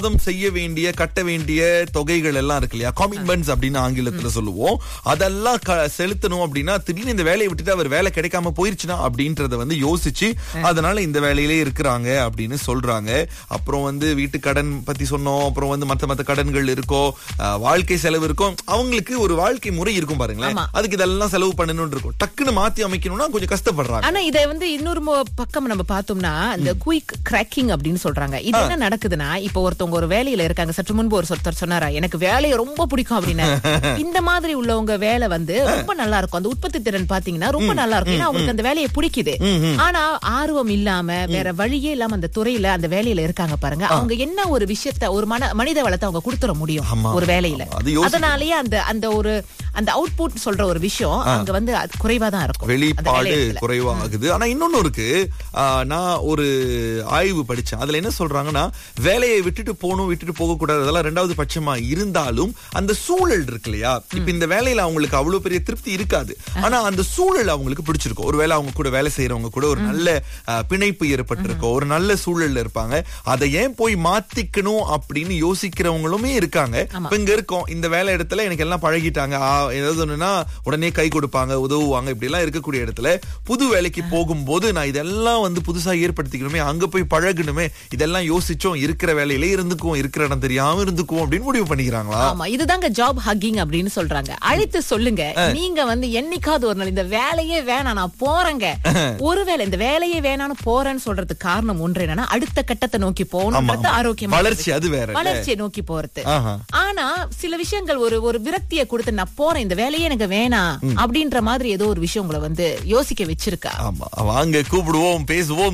செய்ய வேண்டிய கட்ட வேண்டிய தொகைகள் எல்லாம் இருக்கு இல்லையா, கமிட்மெண்ட்ஸ் அப்படின்னு ஆங்கிலத்துல சொல்லுவோம். அதெல்லாம் செலுத்தணும் அப்படின்னா திடீர்னு இந்த வேலையை விட்டுட்டு அவர் வேலை கிடைக்காம போயிருச்சுன்னா அப்படின்றத வந்து யோசிச்சு அதனால இந்த வேலையிலே இருக்கிறாங்க அப்படின்னு சொல்றாங்க. அப்புறம் வந்து வீட்டு கடன் பத்தி சொன்னோம். அப்புறம் வந்து மத்த கடன்கள் இருக்கோ, வாழ்க்கை செலவு இருக்கும். அவங்களுக்கு ஒரு வாழ்க்கை முறை இருக்கும் பாருங்களேன், அதுக்கு இதெல்லாம் செலவு பண்ணணும் இருக்கும். டக்குன்னு மாத்தி அமைக்கணும்னா கொஞ்சம் கஷ்டப்படுறாங்க. ஆனா இதை வந்து இன்னொரு பக்கம் நம்ம பார்த்தோம்னா இந்த குயிக் கிராக்கிங் அப்படின்னு சொல்றாங்க. இது என்ன நடக்குதுன்னா, இப்ப ஒருத்தவங்க ஒரு வேலையில இருக்காங்க. சற்று முன்பு ஒருத்தர் சொன்னாரா, எனக்கு வேலையை ரொம்ப பிடிக்கும் அப்படின்னு. இந்த மாதிரி உள்ளவங்க வேலை வந்து ரொம்ப நல்லா இருக்கும். அந்த உற்பத்தி திறன் பாத்தீங்கன்னா ரொம்ப நல்லா இருக்கும். ஏன்னா அவங்களுக்கு அந்த வேலையை பிடிக்குது. ஆனா ஆர்வம் இல்லாம வேற வழியே இல்லாம அந்த துறையில அந்த வேலையில இருக்காங்க பாருங்க. அவங்க என்ன ஒரு விஷயத்த, ஒரு மனித வளத்தை அவங்க கொடுத்துட முடியும் ஒரு வேலையில. அதனாலேயே அந்த ஒரு அந்த அவுட்புட் சொல்ற ஒரு விஷயம் அங்க வந்து குறைவா தான் இருக்கும், வெளிப்பாடு குறைவாகுது. ஆனா இன்னொன்னு இருக்கு, நான் ஒரு ஆய்வு படிச்சேன். அதுல என்ன சொல்றாங்கன்னா, வேலையை விட்டுட்டு போக கூடாது, அதெல்லாம் ரெண்டாவது பட்சமா இருந்தாலும் அந்த சூழல் இருக்கு இல்லையா, இப்ப இந்த வேலையில அவங்களுக்கு அவ்வளவு பெரிய திருப்தி இருக்காது. ஆனா அந்த சூழல் அவங்களுக்கு பிடிச்சிருக்கும். ஒருவேளை அவங்க கூட வேலை செய்யறவங்க கூட ஒரு நல்ல பிணைப்பு ஏற்பட்டிருக்கும், ஒரு நல்ல சூழல்ல இருப்பாங்க. அதை ஏன் போய் மாத்திக்கணும் அப்படின்னு யோசிக்கிறவங்களுமே இருக்காங்க. இப்ப இங்க இருக்கோம், இந்த வேலை இடத்துல எனக்கு எல்லாம் பழகிட்டாங்க, ஏதாவது ஒண்ணுன்னா உடனே கை கொடுப்பாங்க, உதவுவாங்க, இப்படி எல்லாம் இருக்கக்கூடிய இடத்துல புது வேலைக்கு போகும்போது நான் இதெல்லாம் வந்து புதுசா ஏற்படுத்திக்கணுமே, அங்க போய் பழகணுமே, இதெல்லாம் யோசிச்சோம், இருக்கிற வேலையில இருந்துக்குவோம், இருக்கிற இடம் தெரியாம இருந்துக்குவோம் அப்படின்னு முடிவு பண்ணிக்கிறாங்களா? ஆமா, இதுதாங்க ஜாப் ஹக்கிங் அப்படின்னு சொல்றாங்க. அழைத்து சொல்லுங்க, நீங்க வந்து என்னைக்காவது ஒரு நாள் இந்த வேலையே வேணாம் நான் போறேங்க, ஒருவேளை இந்த வேலையே வேணாம்னு போறேன்னு சொல்றதுக்கு காரணம் ஒன்று என்னன்னா, அடுத்த கட்டத்தை நோக்கி போகணும், ஆரோக்கியம் வளர்ச்சி, அது வேற, வளர்ச்சியை நோக்கி போறது. ஆனா சில விஷயங்கள் ஒரு விரக்தியை கொடுத்து நான் போறேன், இந்த வேலையே எனக்கு வேணாம் அப்படின்ற மாதிரி ஏதோ ஒரு விஷயம் உங்களை வந்து யோசிக்க வச்சிருக்கா. ஆமா, வாங்க கூப்பிடுவோம், பேசுவோம்.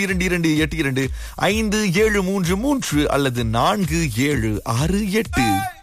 322282573 அல்லது 4768.